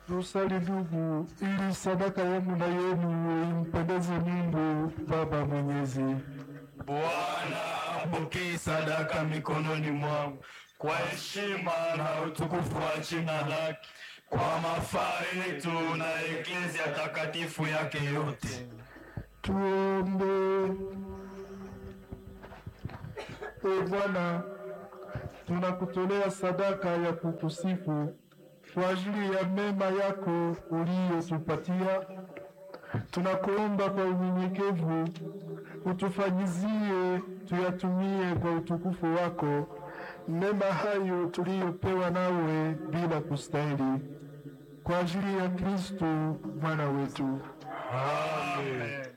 Tusali ndugu, ili sadaka yangu na yenu impendeze Mungu Baba Mwenyezi. Bwana apokee sadaka mikononi mwangu kwa heshima na utukufu wa jina lake, kwa mafaa yetu na Eklezia takatifu yake yote. Tuombe. Ee Bwana, tunakutolea sadaka ya kukusifu kwa ajili ya mema yako uliyotupatia. Tunakuomba kwa unyenyekevu utufanyizie tuyatumie kwa utukufu wako mema hayo tuliyopewa nawe bila kustahili, kwa ajili ya Kristo Bwana wetu. Amen.